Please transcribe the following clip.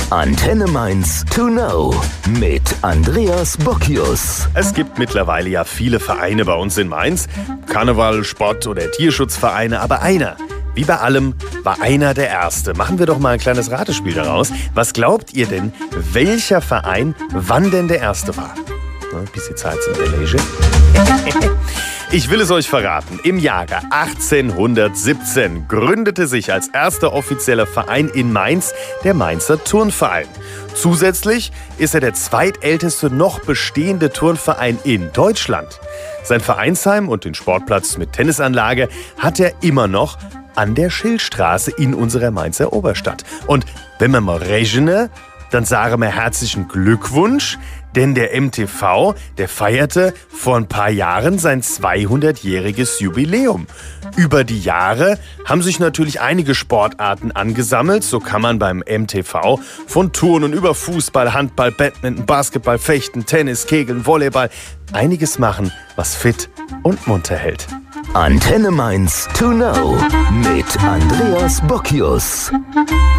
Antenne Mainz to know mit Andreas Bockius. Es gibt mittlerweile ja viele Vereine bei uns in Mainz. Karneval, Sport- oder Tierschutzvereine. Aber einer, wie bei allem, war einer der Erste. Machen wir doch mal ein kleines Ratespiel daraus. Was glaubt ihr denn, welcher Verein wann denn der Erste war? Ein bisschen Zeit zum Belege. Ich will es euch verraten. Im Jahre 1817 gründete sich als erster offizieller Verein in Mainz der Mainzer Turnverein. Zusätzlich ist er der zweitälteste noch bestehende Turnverein in Deutschland. Sein Vereinsheim und den Sportplatz mit Tennisanlage hat er immer noch an der Schillstraße in unserer Mainzer Oberstadt. Und wenn wir mal rechnen, dann sagen wir herzlichen Glückwunsch, denn der MTV, der feierte vor ein paar Jahren sein 200-jähriges Jubiläum. Über die Jahre haben sich natürlich einige Sportarten angesammelt. So kann man beim MTV von Turnen über Fußball, Handball, Badminton, Basketball, Fechten, Tennis, Kegeln, Volleyball einiges machen, was fit und munter hält. Antenne Mainz to know mit Andreas Bockius.